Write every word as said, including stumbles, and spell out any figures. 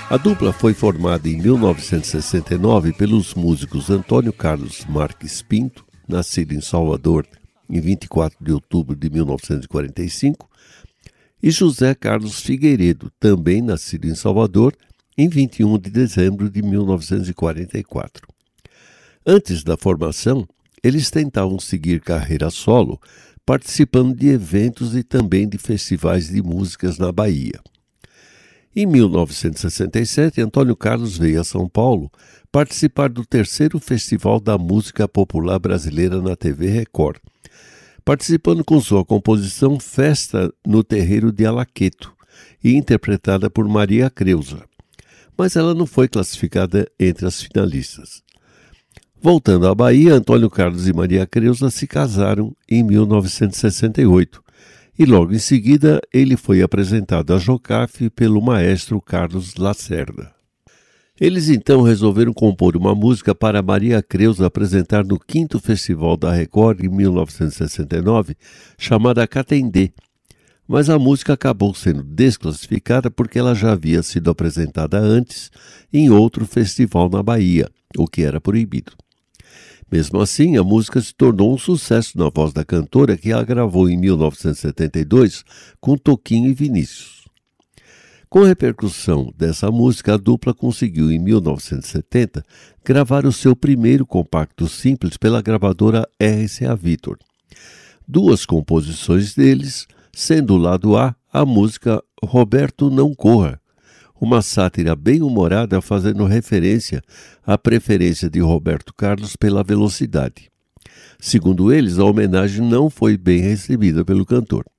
A dupla foi formada em mil novecentos e sessenta e nove pelos músicos Antônio Carlos Marques Pinto, nascido em Salvador em vinte e quatro de outubro de mil novecentos e quarenta e cinco, e José Carlos Figueiredo, também nascido em Salvador, em vinte e um de dezembro de mil novecentos e quarenta e quatro. Antes da formação, eles tentavam seguir carreira solo, participando de eventos e também de festivais de músicas na Bahia. Em mil novecentos e sessenta e sete, Antônio Carlos veio a São Paulo participar do terceiro Festival da Música Popular Brasileira na T V Record, participando com sua composição Festa no Terreiro de Alaqueto, e interpretada por Maria Creuza, mas ela não foi classificada entre as finalistas. Voltando à Bahia, Antônio Carlos e Maria Creuza se casaram em mil novecentos e sessenta e oito, e logo em seguida ele foi apresentado a Jocafe pelo maestro Carlos Lacerda. Eles então resolveram compor uma música para Maria Creuza apresentar no quinto Festival da Record em mil novecentos e sessenta e nove, chamada Catendê, mas a música acabou sendo desclassificada porque ela já havia sido apresentada antes em outro festival na Bahia, o que era proibido. Mesmo assim, a música se tornou um sucesso na voz da cantora, que a gravou em mil novecentos e setenta e dois com Toquinho e Vinícius. Com a repercussão dessa música, a dupla conseguiu, em mil novecentos e setenta, gravar o seu primeiro compacto simples pela gravadora R C A Victor. Duas composições deles, sendo o lado A a música Roberto Não Corra, uma sátira bem humorada fazendo referência à preferência de Roberto Carlos pela velocidade. Segundo eles, a homenagem não foi bem recebida pelo cantor.